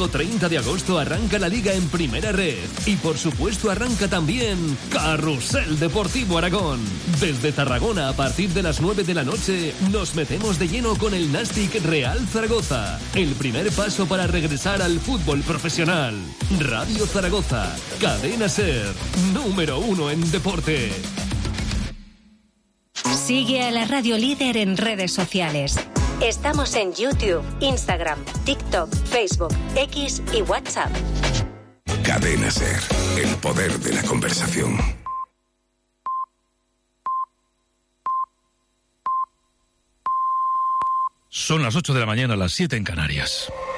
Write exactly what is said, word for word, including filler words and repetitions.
domingo treinta de agosto arranca la Liga en Primera Red. Y por supuesto arranca también Carrusel Deportivo Aragón. Desde Tarragona a partir de las nueve de la noche nos metemos de lleno con el Nastic Real Zaragoza. El primer paso para regresar al fútbol profesional. Radio Zaragoza, Cadena Ser, número uno en deporte. Sigue a la Radio Líder en redes sociales. Estamos en YouTube, Instagram, TikTok, Facebook, X y WhatsApp. Cadena Ser, el poder de la conversación. Son las ocho de la mañana, las siete en Canarias.